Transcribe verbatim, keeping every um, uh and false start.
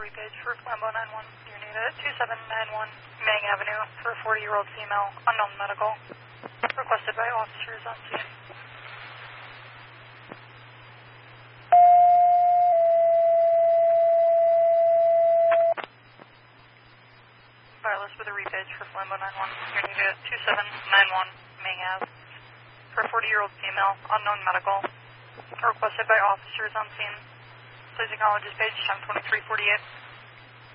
repage for Flambeau nine one. Unit at two seven nine one Mang Avenue for a forty-year-old female, unknown medical. Requested by officers on scene. Wireless with a repage for Flambeau nine one. Unit at two seven nine one Mang Ave for a forty-year-old female, unknown medical. Requested by officers on scene. Please acknowledge this page, time twenty-three forty-eight.